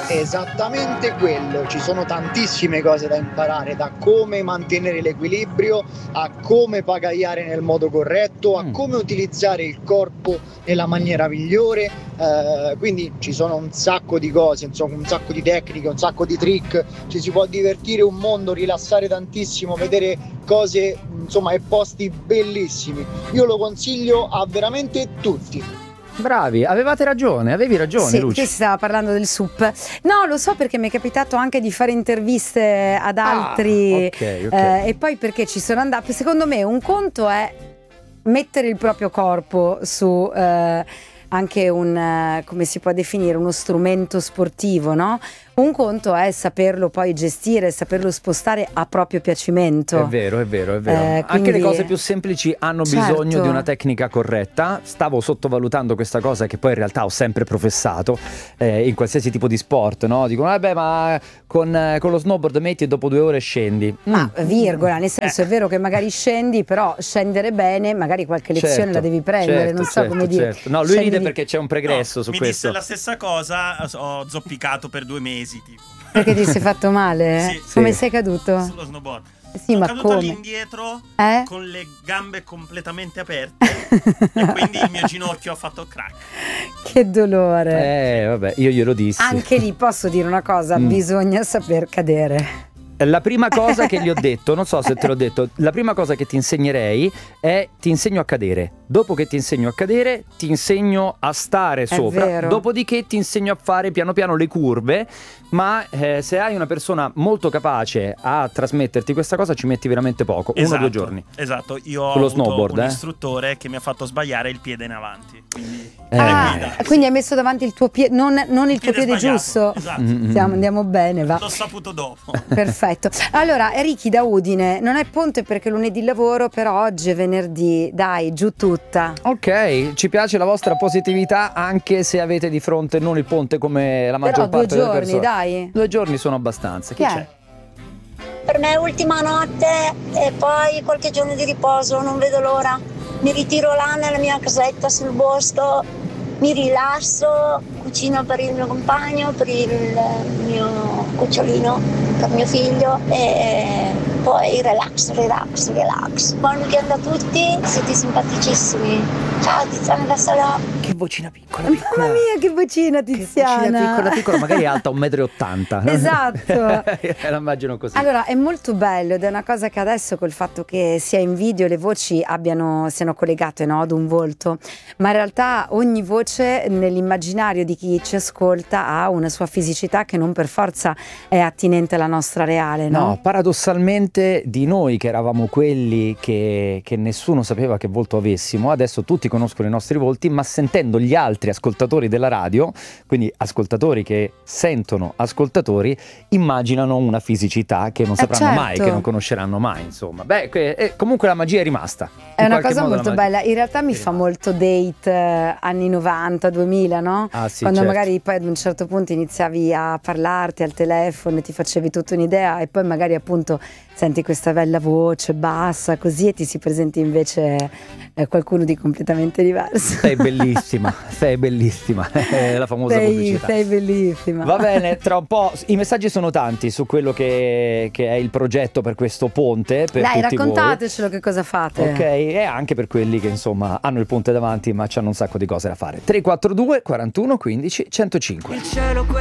Esattamente quello, ci sono tantissime cose da imparare, da come mantenere l'equilibrio, a come pagaiare nel modo corretto, a come utilizzare il corpo nella maniera migliore, quindi ci sono un sacco di cose, insomma un sacco di tecniche, un sacco di trick, ci si può divertire un mondo, rilassare tantissimo, vedere cose insomma e posti bellissimi. Io lo consiglio a veramente tutti. Bravi, avevi ragione, Sì, Luci. qui si stava parlando del SUP. No, lo so perché mi è capitato anche di fare interviste ad altri ok. e poi perché ci sono andati. Secondo me un conto è mettere il proprio corpo su anche un, come si può definire, uno strumento sportivo, no? Un conto è saperlo poi gestire, saperlo spostare a proprio piacimento. È vero. Anche quindi le cose più semplici hanno bisogno certo di una tecnica corretta. Stavo sottovalutando questa cosa che poi in realtà ho sempre professato in qualsiasi tipo di sport, no? Dicono, vabbè, ma con lo snowboard metti e dopo 2 ore scendi. Ma virgola, nel senso è vero che magari scendi, però scendere bene, magari qualche lezione la devi prendere, non so come dire. No, lui ride perché c'è un pregresso su mi questo. disse la stessa cosa, ho zoppicato per 2 mesi tipo. Perché ti sei fatto male? Sì. Come sei caduto? Sullo snowboard. Sì, Sono ma caduto come? all'indietro con le gambe completamente aperte e quindi il mio ginocchio ha fatto crack. Che dolore. Vabbè, io glielo dissi. Anche lì posso dire una cosa, bisogna saper cadere. La prima cosa che gli ho detto, non so se te l'ho detto, la prima cosa che ti insegnerei è ti insegno a cadere. Dopo che ti insegno a cadere, ti insegno a stare sopra. Vero. Dopodiché ti insegno a fare piano piano le curve. Ma se hai una persona molto capace a trasmetterti questa cosa, ci metti veramente poco, 1 o 2 giorni. Esatto, io ho Con lo avuto snowboard, un istruttore che mi ha fatto sbagliare il piede in avanti. Quindi Quindi hai messo davanti il tuo piede, non il tuo piede sbagliato, giusto. esatto. Andiamo bene, va. L'ho saputo dopo. Perfetto. Allora, Ricky da Udine, non è ponte perché lunedì lavoro, però oggi è venerdì, dai, giù tutta. Ok, ci piace la vostra positività anche se avete di fronte non il ponte come la maggior Però 2 parte delle giorni, persone. dai. 2 giorni sono abbastanza. Chi Chi è? c'è? Per me è ultima notte e poi qualche giorno di riposo, non vedo l'ora. Mi ritiro là nella mia casetta sul bosco, mi rilasso, cucino per il mio compagno, per il mio cucciolino, per mio figlio e poi relax. Buon weekend a tutti, siete simpaticissimi. Ciao Tiziana da Salò. Che vocina piccola. Mamma mia, che vocina Tiziana. Piccola, magari alta 1,80 m. Esatto. La immagino così. Allora, è molto bello ed è una cosa che adesso col fatto che sia in video le voci siano collegate, no, ad un volto, ma in realtà ogni voce nell'immaginario di chi ci ascolta ha una sua fisicità che non per forza è attinente alla nostra reale, no? No, paradossalmente di noi che eravamo quelli che nessuno sapeva che volto avessimo, adesso tutti conoscono i nostri volti, ma sentendo gli altri ascoltatori della radio, quindi ascoltatori che sentono ascoltatori, immaginano una fisicità che non sapranno mai, certo. che non conosceranno mai, insomma. Beh, comunque la magia è rimasta. È In una qualche cosa modo molto bella, in realtà mi fa molto date anni 90, 2000, no? Ah, sì, quando certo. magari poi ad un certo punto iniziavi a parlarti al telefono e ti facevi tutta un'idea e poi magari appunto senti questa bella voce bassa così e ti si presenti invece qualcuno di completamente diverso. Sei bellissima, la famosa pubblicità. Sei bellissima. Va bene, tra un po' i messaggi sono tanti su quello che è il progetto per questo ponte. Per Dai, tutti raccontatecelo che cosa fate. voi. Ok, e anche per quelli che insomma hanno il ponte davanti ma hanno un sacco di cose da fare. 342 41 15 105.